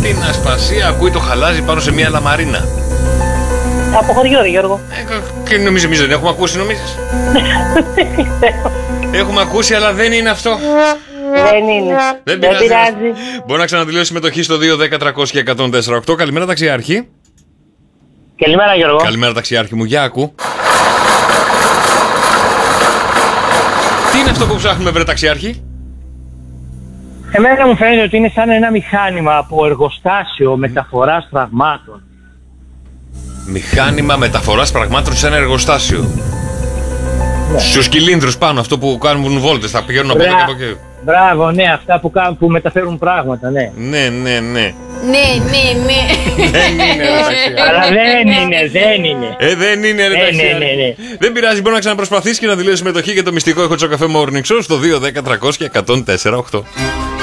Την Ασπασία ακούει το χαλάζι πάνω σε μια λαμαρίνα. Από χωριό, ρε Γιώργο. Και νομίζω δεν έχουμε ακούσει, νομίζεις? Έχουμε ακούσει, αλλά δεν είναι αυτό. Δεν είναι. Δεν πειράζει. Μπορεί να ξαναδηλώσει συμμετοχή στο 2-10-300-1048. Καλημέρα, ταξιάρχη. Καλημέρα, Γιώργο. Καλημέρα, ταξιάρχη μου. Για ακού. Τι είναι αυτό που ψάχνουμε, βρε ταξιάρχη? Εμένα μου φαίνεται ότι είναι σαν ένα μηχάνημα από εργοστάσιο μεταφοράς πραγμάτων. Μηχάνημα μεταφοράς πραγμάτων σε ένα εργοστάσιο. Ναι. Στους κυλίνδρους πάνω, αυτό που κάνουν βόλτες, θα πηγαίνουν από εδώ και από εκεί. Μπράβο, ναι, αυτά που μεταφέρουν πράγματα, ναι. Ναι. Ναι. Δεν είναι, ρε ταξιάρχη. Αλλά δεν είναι. Δεν είναι, ρε ταξιάρχη. Ναι. Δεν πειράζει, μπορεί να ξαναπροσπαθήσει και να δηλώσει συμμετοχή για το μυστικό έχω τσοκαφέ Morning Show στο 2-10-300-1048.